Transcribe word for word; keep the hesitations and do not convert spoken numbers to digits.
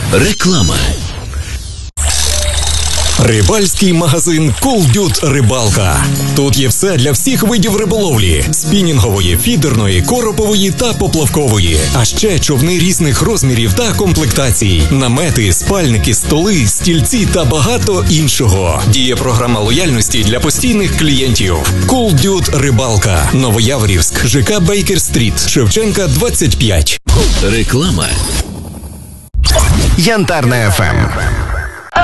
Реклама. Рибальський магазин Колдют Рибалка. Тут є все для всіх видів риболовлі: спінінгової, фідерної, коропової та поплавкової. А ще човни різних розмірів та комплектацій, намети, спальники, столи, стільці та багато іншого. Діє програма лояльності для постійних клієнтів. Колдют Рибалка. Новояворівськ, ЖК Бейкер-стріт, Шевченка, двадцять п'ять. Реклама. Янтарна еф ем.